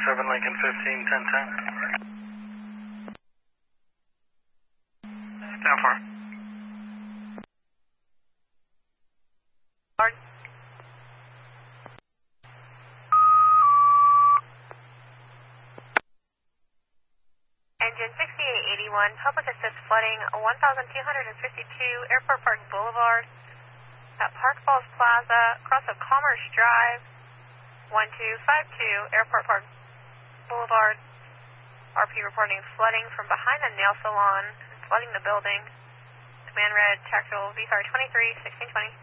7 Lincoln 15, 1010. Down far. Hard. Engine 6881, public assist flooding, 1252 Airport Park Boulevard, at Park Falls Plaza, across of Commerce Drive, 1252 Airport Park Boulevard. RP reporting flooding from behind the nail salon, flooding the building. Command red, tactical VSAR 23, 1620.